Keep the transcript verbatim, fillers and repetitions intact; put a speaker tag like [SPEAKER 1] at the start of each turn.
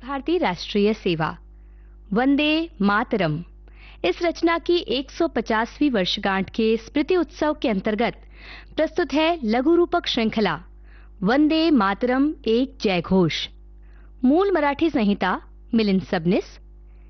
[SPEAKER 1] भारती राष्ट्रीय सेवा वंदे मातरम। इस रचना की एक सौ पचासवीं वर्षगांठ के स्मृति उत्सव के अंतर्गत प्रस्तुत है लघु रूपक श्रृंखला वंदे मातरम एक जय घोष। मूल मराठी संहिता मिलिंद सबनीस,